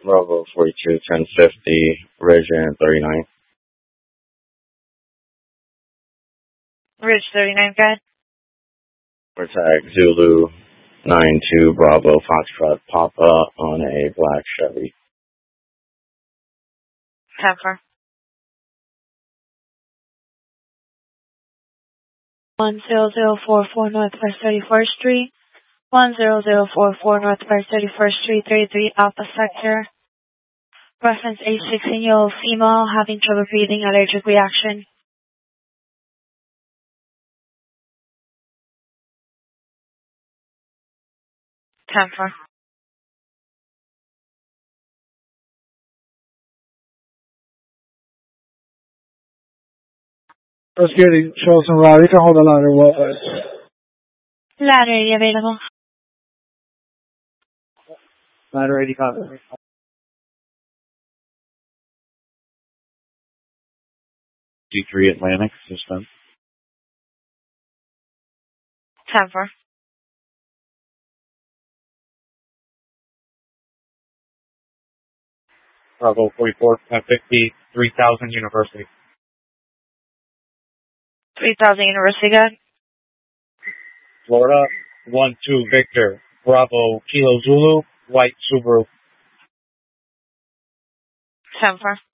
Bravo 42, 1050, Region 39. Ridge 39, good. Tag Zulu 92 Bravo Foxtrot Papa on a black Chevy. 10-4. 10044 Northwest 31st Street. 10044 Northwest 31st Street, 33 Alpha Sector. Reference age 16-year-old female having trouble breathing, allergic reaction. Tampa. Just getting Charleston Route. You can hold the ladder well. Ladder area available. Ladder 80 copy. D3 Atlantic System. Tampa. Bravo 44, 1050, 3000 University. 3000 University, good. Florida 12 Victor, Bravo Kilo Zulu, white Subaru. 10-4.